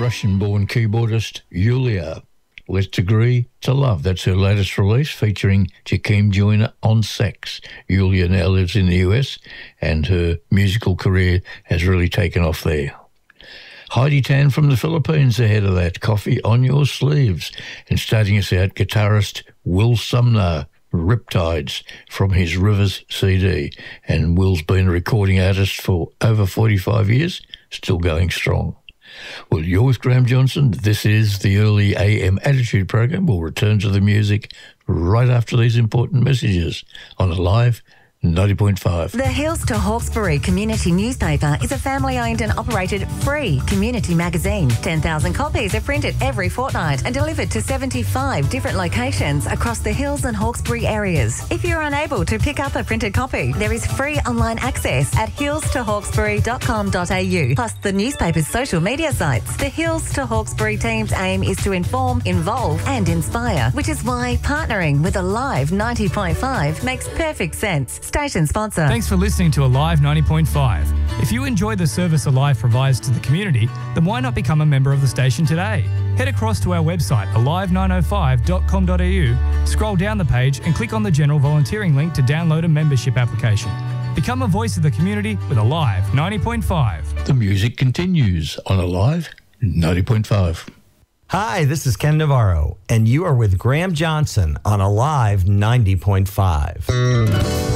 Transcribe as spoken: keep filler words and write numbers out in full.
Russian-born keyboardist Yulia. Let's Agree to Love. That's her latest release, featuring Jakeem Joyner on sax. Yulia now lives in the U S, and her musical career has really taken off there. Heidi Tan from the Philippines ahead of that. Coffee on Your Sleeves. And starting us out, guitarist Will Sumner, Riptides, from his Rivers C D. And Will's been a recording artist for over forty-five years, still going strong. Well, you're with Graham Johnson. This is the Early A M Attitude Program. We'll return to the music right after these important messages on Alive ninety point five. The Hills to Hawkesbury Community Newspaper is a family-owned and operated free community magazine. ten thousand copies are printed every fortnight and delivered to seventy-five different locations across the Hills and Hawkesbury areas. If you're unable to pick up a printed copy, there is free online access at hills to hawkesbury dot com dot a u, plus the newspaper's social media sites. The Hills to Hawkesbury team's aim is to inform, involve and inspire, which is why partnering with Alive ninety point five makes perfect sense. Station sponsor. Thanks for listening to Alive ninety point five. If you enjoy the service Alive provides to the community, then why not become a member of the station today? Head across to our website, alive nine oh five dot com dot a u, scroll down the page and click on the general volunteering link to download a membership application. Become a voice of the community with Alive ninety point five. The music continues on Alive ninety point five. Hi, this is Ken Navarro, and you are with Graham Johnson on Alive ninety point five.